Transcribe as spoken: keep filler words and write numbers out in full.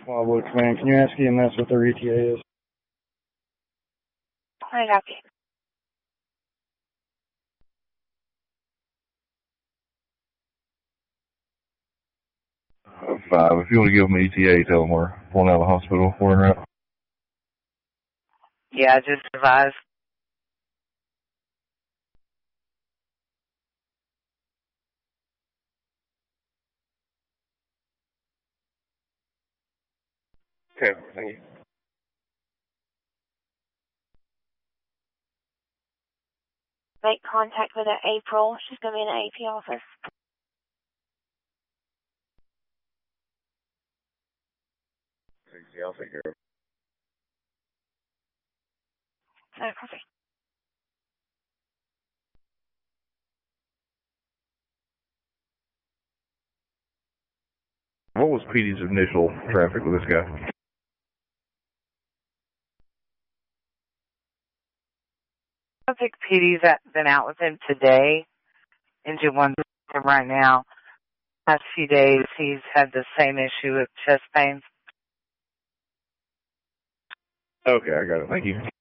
Wildwood Command. Can you ask E M S what their E T A is? I got you. Uh, five. If you want to give them E T A, tell them we're pulling out of the hospital. We're en route. Yeah, I just advised. Okay, thank you. Make contact with her April. She's going to be in the A P office. Yeah, I'll take care of it. Oh, perfect. What was P D's initial traffic with this guy? I think P D's been out with him today. Engine one's with him right now. Last few days, he's had the same issue with chest pains. Okay, I got it. Thank you.